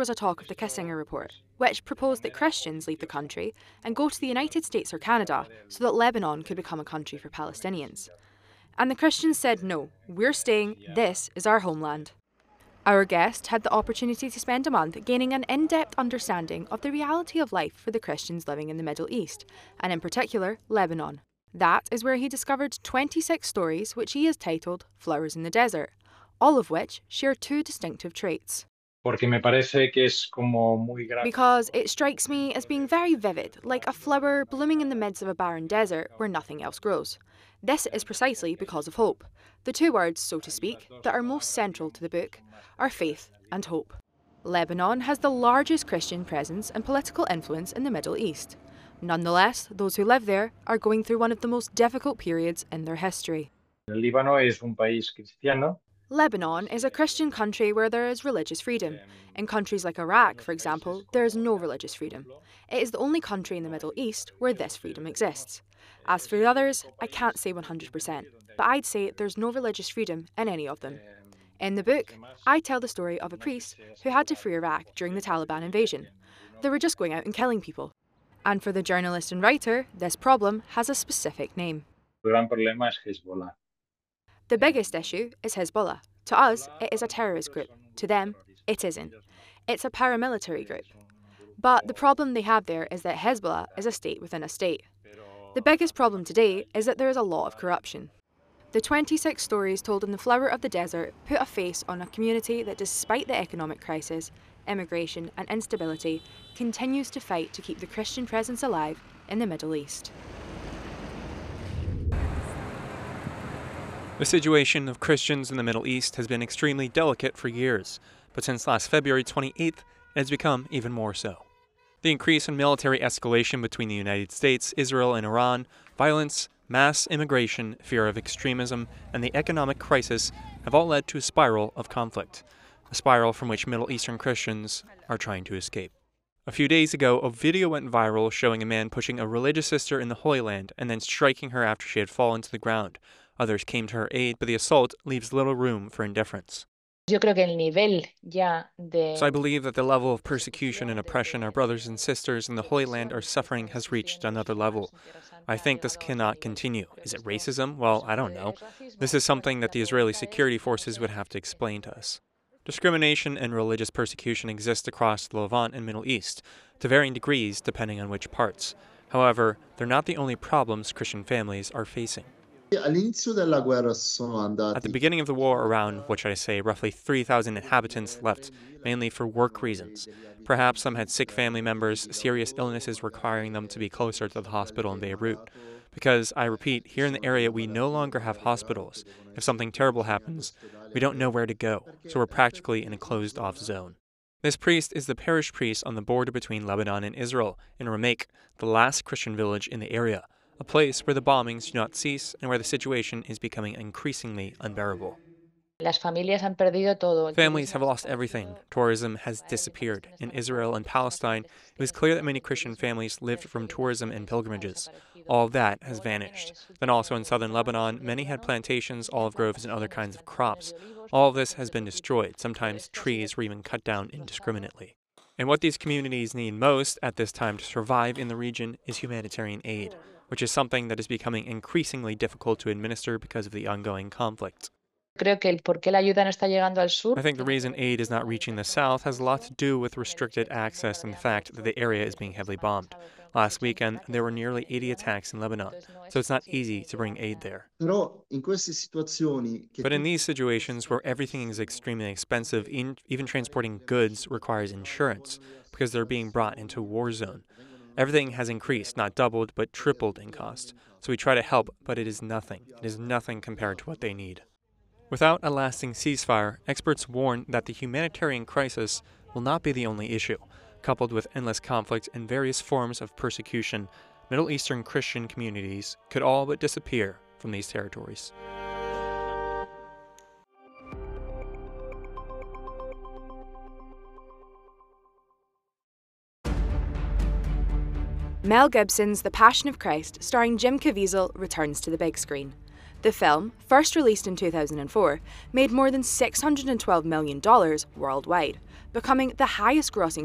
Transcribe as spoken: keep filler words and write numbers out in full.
was a talk of the Kissinger Report, which proposed that Christians leave the country and go to the United States or Canada so that Lebanon could become a country for Palestinians. And the Christians said no, we're staying, this is our homeland. Our guest had the opportunity to spend a month gaining an in-depth understanding of the reality of life for the Christians living in the Middle East, and in particular, Lebanon. That is where he discovered twenty-six stories which he has titled Flowers in the Desert, all of which share two distinctive traits. Because it strikes me as being very vivid, like a flower blooming in the midst of a barren desert where nothing else grows. This is precisely because of hope. The two words, so to speak, that are most central to the book are faith and hope. Lebanon has the largest Christian presence and political influence in the Middle East. Nonetheless, those who live there are going through one of the most difficult periods in their history. Lebanon is a Christian country where there is religious freedom. In countries like Iraq, for example, there is no religious freedom. It is the only country in the Middle East where this freedom exists. As for the others, I can't say one hundred percent, but I'd say there's no religious freedom in any of them. In the book, I tell the story of a priest who had to free Iraq during the Taliban invasion. They were just going out and killing people. And for the journalist and writer, this problem has a specific name. The biggest issue is Hezbollah. To us, it is a terrorist group. To them, it isn't. It's a paramilitary group. But the problem they have there is that Hezbollah is a state within a state. The biggest problem today is that there is a lot of corruption. The twenty-six stories told in The Flower of the Desert put a face on a community that, despite the economic crisis, immigration and instability, continues to fight to keep the Christian presence alive in the Middle East. The situation of Christians in the Middle East has been extremely delicate for years, but since last February twenty-eighth, it has become even more so. The increase in military escalation between the United States, Israel, and Iran, violence, mass immigration, fear of extremism, and the economic crisis have all led to a spiral of conflict, a spiral from which Middle Eastern Christians are trying to escape. A few days ago, a video went viral showing a man pushing a religious sister in the Holy Land and then striking her after she had fallen to the ground. Others came to her aid, but the assault leaves little room for indifference. So I believe that the level of persecution and oppression our brothers and sisters in the Holy Land are suffering has reached another level. I think this cannot continue. Is it racism? Well, I don't know. This is something that the Israeli security forces would have to explain to us. Discrimination and religious persecution exist across the Levant and Middle East, to varying degrees depending on which parts. However, they're not the only problems Christian families are facing. At the beginning of the war, around, what should I say, roughly three thousand inhabitants left, mainly for work reasons. Perhaps some had sick family members, serious illnesses requiring them to be closer to the hospital in Beirut. Because, I repeat, here in the area we no longer have hospitals. If something terrible happens, we don't know where to go, so we're practically in a closed-off zone. This priest is the parish priest on the border between Lebanon and Israel, in Ramek, the last Christian village in the area, a place where the bombings do not cease and where the situation is becoming increasingly unbearable. Families have lost everything. Tourism has disappeared. In Israel and Palestine, it was clear that many Christian families lived from tourism and pilgrimages. All of that has vanished. Then also in southern Lebanon, many had plantations, olive groves, and other kinds of crops. All of this has been destroyed. Sometimes trees were even cut down indiscriminately. And what these communities need most at this time to survive in the region is humanitarian aid, which is something that is becoming increasingly difficult to administer because of the ongoing conflict. I think the reason aid is not reaching the south has a lot to do with restricted access and the fact that the area is being heavily bombed. Last weekend, there were nearly eighty attacks in Lebanon, so it's not easy to bring aid there. But in these situations where everything is extremely expensive, even transporting goods requires insurance because they're being brought into a war zone. Everything has increased, not doubled, but tripled in cost. So we try to help, but it is nothing. It is nothing compared to what they need. Without a lasting ceasefire, experts warn that the humanitarian crisis will not be the only issue. Coupled with endless conflict and various forms of persecution, Middle Eastern Christian communities could all but disappear from these territories. Mel Gibson's The Passion of Christ, starring Jim Caviezel, returns to the big screen. The film, first released in two thousand four, made more than six hundred twelve million dollars worldwide, becoming the highest grossing